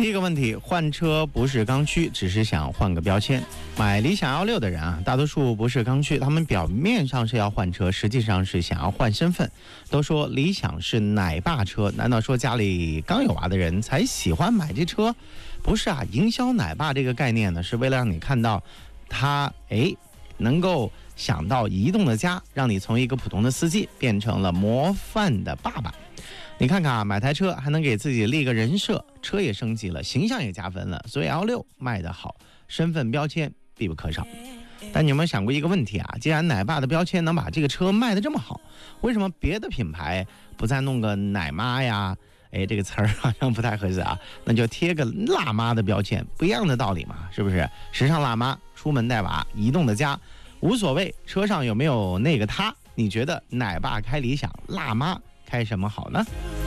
第一个问题，换车不是刚需，只是想换个标签。买理想L6的人啊，大多数不是刚需，他们表面上是要换车，实际上是想要换身份。都说理想是奶爸车，难道说家里刚有娃的人才喜欢买这车？不是啊，营销奶爸这个概念呢，是为了让你看到他能够想到移动的家，让你从一个普通的司机变成了模范的爸爸。你看看啊，买台车还能给自己立个人设，车也升级了，形象也加分了，所以 L6 卖得好，身份标签必不可少。但你有没有想过一个问题啊？既然奶爸的标签能把这个车卖得这么好，为什么别的品牌不再弄个奶妈呀？这个词儿好像不太合适啊，那就贴个辣妈的标签，不一样的道理嘛，是不是？时尚辣妈，出门带娃，移动的家，无所谓车上有没有那个他，你觉得奶爸开理想，辣妈开什么好呢？